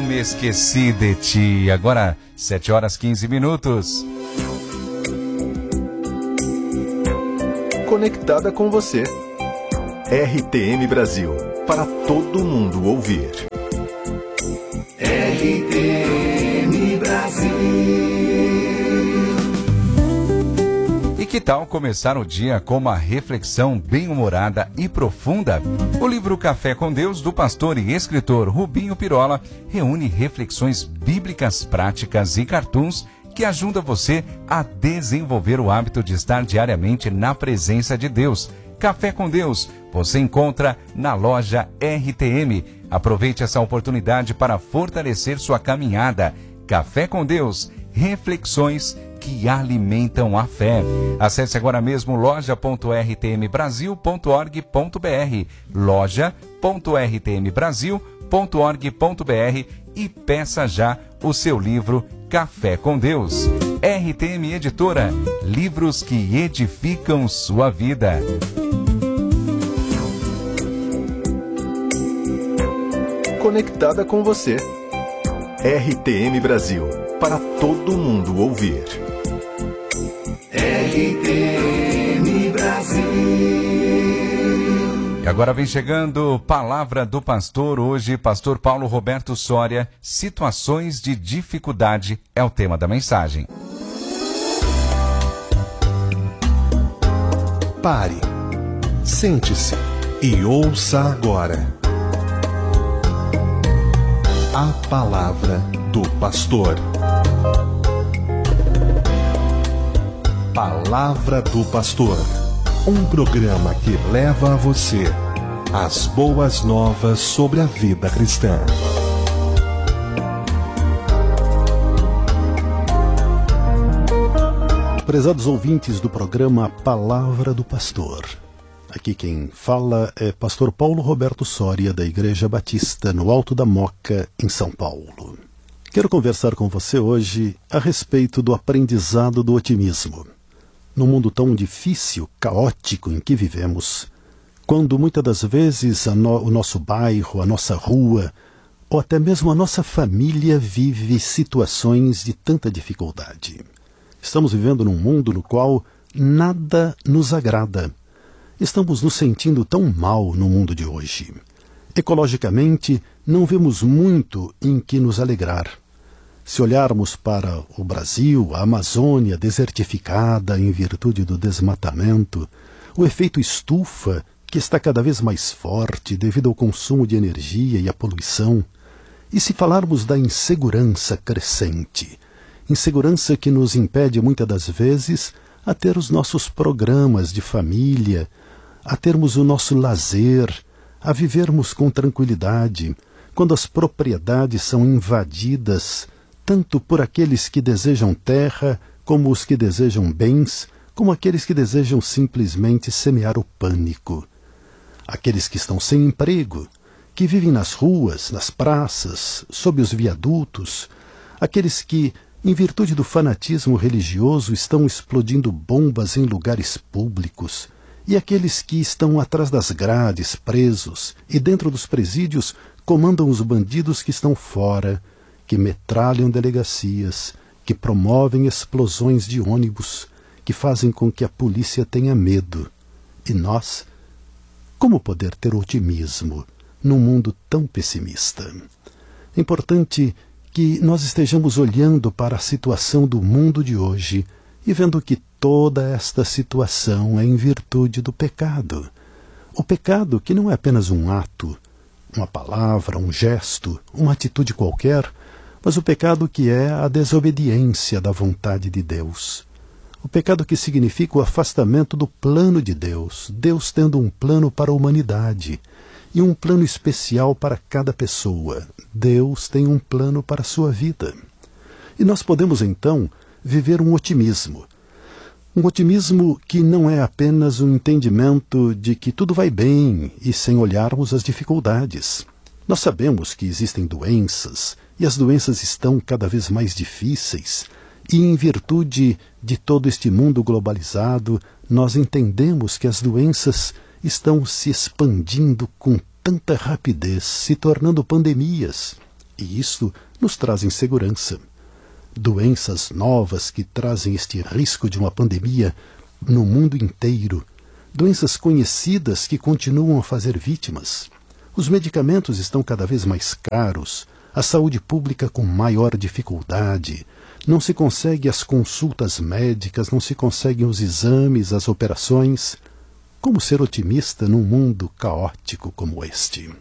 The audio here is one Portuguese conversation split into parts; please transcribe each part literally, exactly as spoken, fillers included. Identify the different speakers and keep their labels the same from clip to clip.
Speaker 1: me esqueci de ti. Agora, sete horas e quinze minutos.
Speaker 2: Conectada com você. R T M Brasil, para todo mundo ouvir.
Speaker 3: R T M Brasil.
Speaker 1: E que tal começar o dia com uma reflexão bem-humorada e profunda? O livro Café com Deus, do pastor e escritor Rubinho Pirola, reúne reflexões bíblicas práticas e cartoons que ajudam você a desenvolver o hábito de estar diariamente na presença de Deus. Café com Deus, você encontra na loja R T M. Aproveite essa oportunidade para fortalecer sua caminhada. Café com Deus, reflexões que alimentam a fé. Acesse agora mesmo loja ponto r t m brasil ponto org ponto b r, loja ponto r t m brasil ponto org ponto b r e peça já o seu livro Café com Deus. R T M Editora, livros que edificam sua vida.
Speaker 2: Conectada com você. R T M Brasil, para todo mundo ouvir.
Speaker 3: R T M Brasil.
Speaker 1: E agora vem chegando Palavra do Pastor. Hoje, pastor Paulo Roberto Soria, situações de dificuldade é o tema da mensagem.
Speaker 4: Pare, sente-se e ouça agora a Palavra do Pastor. Palavra do Pastor, um programa que leva a você as boas novas sobre a vida cristã.
Speaker 5: Prezados ouvintes do programa Palavra do Pastor, aqui quem fala é pastor Paulo Roberto Soria, da Igreja Batista no Alto da Moca, em São Paulo. Quero conversar com você hoje a respeito do aprendizado do otimismo. No mundo tão difícil, caótico em que vivemos, quando muitas das vezes a no, o nosso bairro, a nossa rua, ou até mesmo a nossa família vive situações de tanta dificuldade. Estamos vivendo num mundo no qual nada nos agrada. Estamos nos sentindo tão mal no mundo de hoje. Ecologicamente, não vemos muito em que nos alegrar. Se olharmos para o Brasil, a Amazônia desertificada em virtude do desmatamento, o efeito estufa, que está cada vez mais forte devido ao consumo de energia e à poluição, e se falarmos da insegurança crescente, insegurança que nos impede muitas das vezes a ter os nossos programas de família, a termos o nosso lazer, a vivermos com tranquilidade, quando as propriedades são invadidas, tanto por aqueles que desejam terra, como os que desejam bens, como aqueles que desejam simplesmente semear o pânico. Aqueles que estão sem emprego, que vivem nas ruas, nas praças, sob os viadutos, aqueles que, em virtude do fanatismo religioso, estão explodindo bombas em lugares públicos, e aqueles que estão atrás das grades, presos, e dentro dos presídios comandam os bandidos que estão fora, que metralham delegacias, que promovem explosões de ônibus, que fazem com que a polícia tenha medo. E nós, como poder ter otimismo num mundo tão pessimista? É importante que nós estejamos olhando para a situação do mundo de hoje e vendo que toda esta situação é em virtude do pecado. O pecado que não é apenas um ato, uma palavra, um gesto, uma atitude qualquer, mas o pecado que é a desobediência da vontade de Deus. O pecado que significa o afastamento do plano de Deus, Deus tendo um plano para a humanidade e um plano especial para cada pessoa. Deus tem um plano para a sua vida. E nós podemos, então, viver um otimismo. Um otimismo que não é apenas um entendimento de que tudo vai bem e sem olharmos as dificuldades. Nós sabemos que existem doenças, e as doenças estão cada vez mais difíceis, e em virtude de todo este mundo globalizado, nós entendemos que as doenças estão se expandindo com tanta rapidez, se tornando pandemias. e isto nos traz insegurança. Doenças novas que trazem este risco de uma pandemia no mundo inteiro. Doenças conhecidas que continuam a fazer vítimas. Os medicamentos estão cada vez mais caros, a saúde pública com maior dificuldade, não se consegue as consultas médicas, não se conseguem os exames, as operações. Como ser otimista num mundo caótico como este?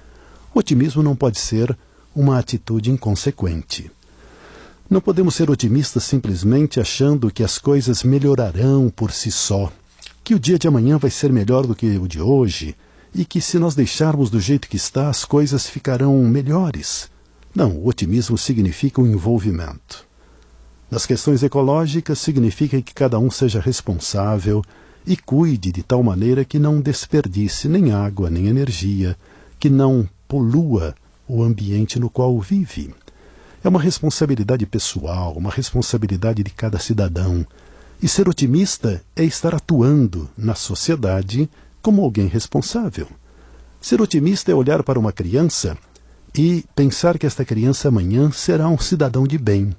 Speaker 5: O otimismo não pode ser uma atitude inconsequente. Não podemos ser otimistas simplesmente achando que as coisas melhorarão por si só, que o dia de amanhã vai ser melhor do que o de hoje e que se nós deixarmos do jeito que está, as coisas ficarão melhores. Não, o otimismo significa um envolvimento. Nas questões ecológicas, significa que cada um seja responsável e cuide de tal maneira que não desperdice nem água nem energia, que não polua o ambiente no qual vive. É uma responsabilidade pessoal, uma responsabilidade de cada cidadão. E ser otimista é estar atuando na sociedade como alguém responsável. Ser otimista é olhar para uma criança e pensar que esta criança amanhã será um cidadão de bem.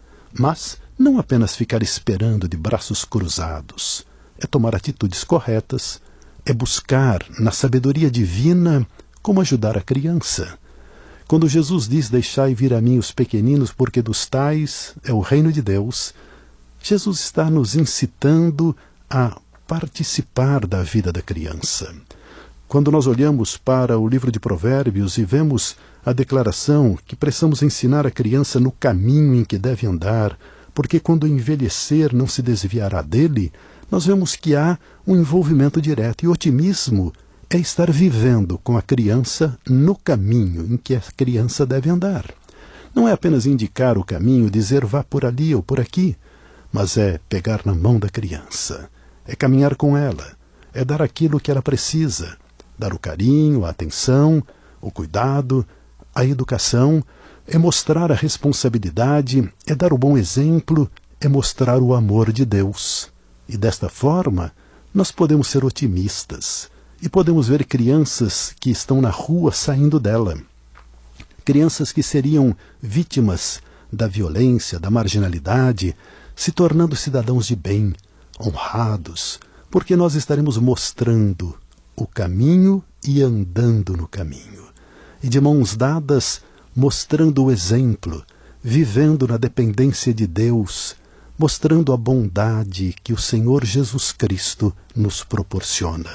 Speaker 5: Mas não apenas ficar esperando de braços cruzados. É tomar atitudes corretas, é buscar na sabedoria divina como ajudar a criança. Quando Jesus diz, deixai vir a mim os pequeninos, porque dos tais é o reino de Deus, Jesus está nos incitando a participar da vida da criança. Quando nós olhamos para o livro de Provérbios e vemos a declaração que precisamos ensinar a criança no caminho em que deve andar, porque quando envelhecer não se desviará dele, nós vemos que há um envolvimento direto. E o otimismo é estar vivendo com a criança no caminho em que a criança deve andar. Não é apenas indicar o caminho, dizer vá por ali ou por aqui, mas é pegar na mão da criança, é caminhar com ela, é dar aquilo que ela precisa, dar o carinho, a atenção, o cuidado, a educação, é mostrar a responsabilidade, é dar o bom exemplo, é mostrar o amor de Deus. E desta forma, nós podemos ser otimistas e podemos ver crianças que estão na rua saindo dela. Crianças que seriam vítimas da violência, da marginalidade, se tornando cidadãos de bem, honrados, porque nós estaremos mostrando o caminho e andando no caminho. E de mãos dadas, mostrando o exemplo, vivendo na dependência de Deus, mostrando a bondade que o Senhor Jesus Cristo nos proporciona.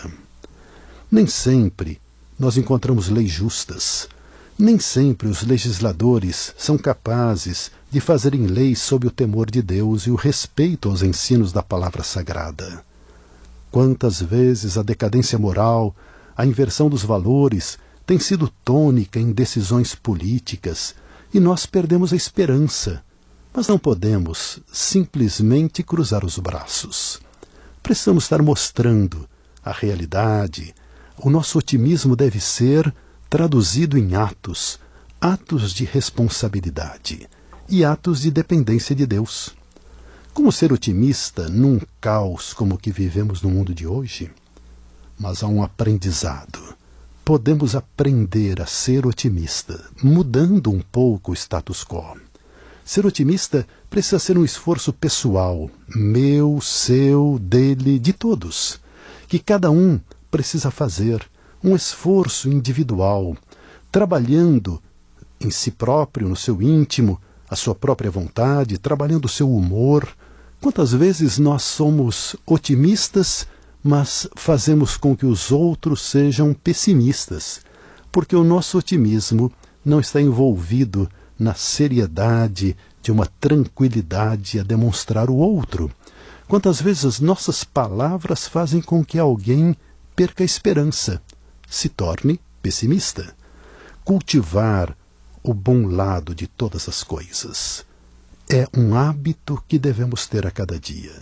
Speaker 5: Nem sempre nós encontramos leis justas. Nem sempre os legisladores são capazes de fazerem leis sob o temor de Deus e o respeito aos ensinos da palavra sagrada. Quantas vezes a decadência moral, a inversão dos valores, tem sido tônica em decisões políticas e nós perdemos a esperança. Mas não podemos simplesmente cruzar os braços. Precisamos estar mostrando a realidade. O nosso otimismo deve ser traduzido em atos, atos de responsabilidade e atos de dependência de Deus. Como ser otimista num caos como o que vivemos no mundo de hoje? Mas há um aprendizado. Podemos aprender a ser otimista, mudando um pouco o status quo. Ser otimista precisa ser um esforço pessoal, meu, seu, dele, de todos, que cada um precisa fazer, um esforço individual, trabalhando em si próprio, no seu íntimo, a sua própria vontade, trabalhando o seu humor. Quantas vezes nós somos otimistas, mas fazemos com que os outros sejam pessimistas, porque o nosso otimismo não está envolvido na seriedade de uma tranquilidade a demonstrar o outro. Quantas vezes as nossas palavras fazem com que alguém perca a esperança, se torne pessimista. Cultivar o bom lado de todas as coisas é um hábito que devemos ter a cada dia.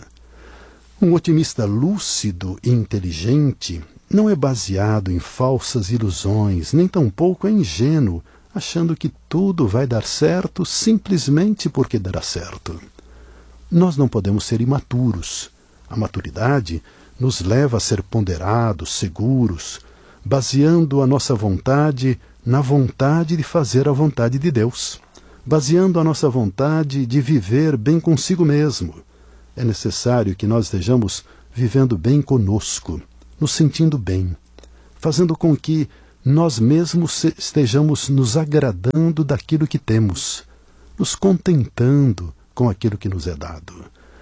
Speaker 5: Um otimista lúcido e inteligente não é baseado em falsas ilusões, nem tampouco é ingênuo, achando que tudo vai dar certo simplesmente porque dará certo. Nós não podemos ser imaturos. A maturidade nos leva a ser ponderados, seguros, baseando a nossa vontade na vontade de fazer a vontade de Deus, baseando a nossa vontade de viver bem consigo mesmo. É necessário que nós estejamos vivendo bem conosco, nos sentindo bem, fazendo com que nós mesmos estejamos nos agradando daquilo que temos, nos contentando com aquilo que nos é dado.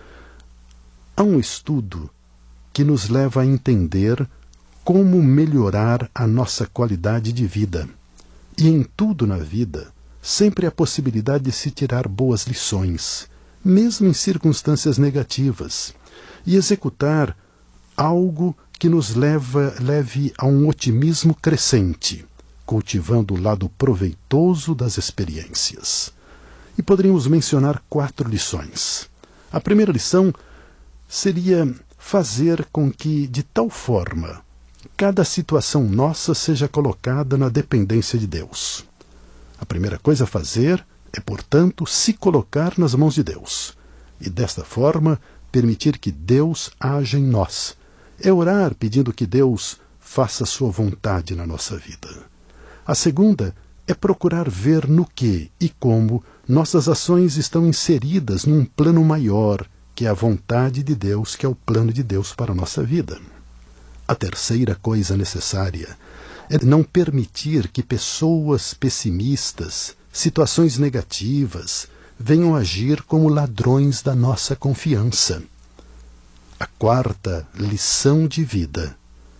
Speaker 5: Há um estudo que nos leva a entender como melhorar a nossa qualidade de vida. E em tudo na vida, sempre há a possibilidade de se tirar boas lições, mesmo em circunstâncias negativas, e executar algo que nos leva, leve a um otimismo crescente, cultivando o lado proveitoso das experiências. E poderíamos mencionar quatro lições. A primeira lição seria fazer com que, de tal forma, cada situação nossa seja colocada na dependência de Deus. A primeira coisa a fazer é, portanto, se colocar nas mãos de Deus, e desta forma permitir que Deus haja em nós. É orar pedindo que Deus faça a sua vontade na nossa vida. A segunda é procurar ver no que e como nossas ações estão inseridas num plano maior, que é a vontade de Deus, que é o plano de Deus para a nossa vida. A terceira coisa necessária é não permitir que pessoas pessimistas, situações negativas, venham agir como ladrões da nossa confiança. A quarta lição de vida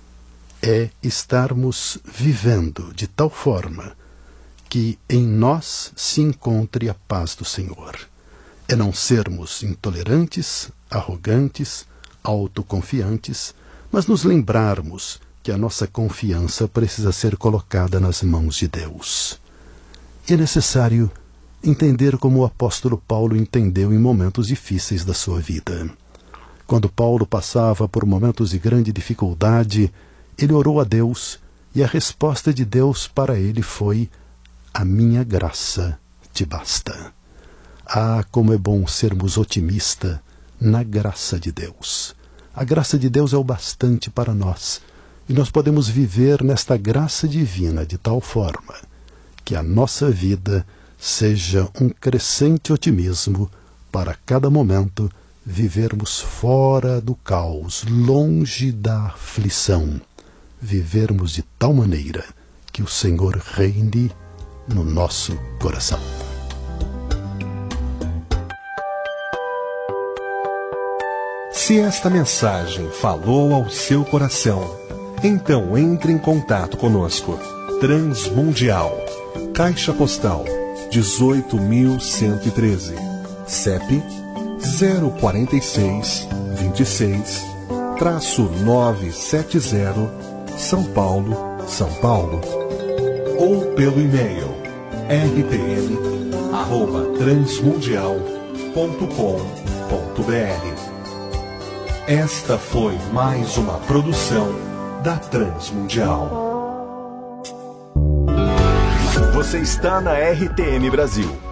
Speaker 5: é estarmos vivendo de tal forma que em nós se encontre a paz do Senhor. É não sermos intolerantes, arrogantes, autoconfiantes, mas nos lembrarmos que a nossa confiança precisa ser colocada nas mãos de Deus. E é necessário entender como o apóstolo Paulo entendeu em momentos difíceis da sua vida. Quando Paulo passava por momentos de grande dificuldade, ele orou a Deus, e a resposta de Deus para ele foi: a minha graça te basta. Ah, como é bom sermos otimistas na graça de Deus. A graça de Deus é o bastante para nós, e nós podemos viver nesta graça divina de tal forma que a nossa vida seja um crescente otimismo para cada momento vivermos fora do caos, longe da aflição, vivermos de tal maneira que o Senhor reine no nosso coração.
Speaker 4: Se esta mensagem falou ao seu coração, então entre em contato conosco. Transmundial, Caixa Postal dezoito mil cento e treze, C E P zero quatro seis, dois seis, nove sete zero, São Paulo, São Paulo. Ou pelo e-mail r t m arroba transmundial ponto com ponto b r. Esta foi mais uma produção da Transmundial.
Speaker 2: Você está na R T M Brasil.